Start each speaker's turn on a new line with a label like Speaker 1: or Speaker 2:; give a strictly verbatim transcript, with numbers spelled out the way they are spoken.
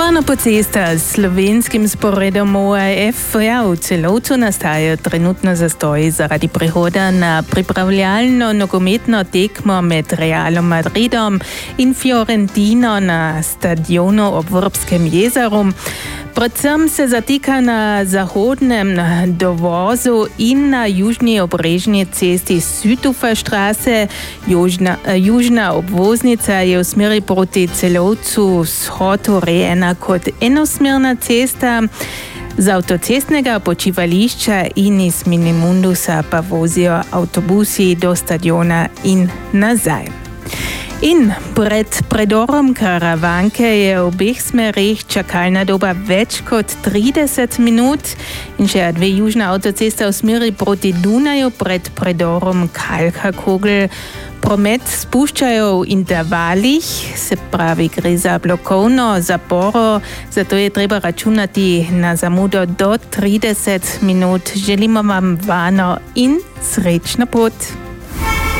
Speaker 1: Tovarna po cestah s slovenskim sporedom O R F ja, v celovcu nastaja trenutno zastoj zaradi prihoda na pripravljalno nogometno tekmo med Realom Madridom in Fiorentino na stadionu ob Vrbskem jezeru. Predvsem se zatika na zahodnem dovozu in na južni obrežni cesti Südufer Straße. Južna, južna obvoznica je v smeri proti celovcu vzhod urejena kot enosmerna cesta. Z avtocestnega počivališča in iz Minimundusa pa vozijo avtobusi do stadiona in nazaj. In pred predorom Karavanke je v obeh smerih čakalna doba več kot trideset minut in še dve južna avtocesta v smeri proti Dunaju pred predorom Kalkakogel. Promet spuščajo v intervalih, se pravi gre za blokovno zaporo, zato je treba računati na zamudo do trideset minut. Želimo vam varno in srečno pot.